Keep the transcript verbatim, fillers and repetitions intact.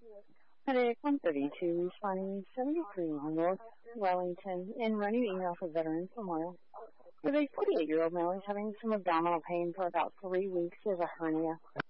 Medic one thirty-two, responding seventy-three North Wellington and running email for Veterans Memorial. With a forty-eight-year-old male is having some abdominal pain for about three weeks as a hernia.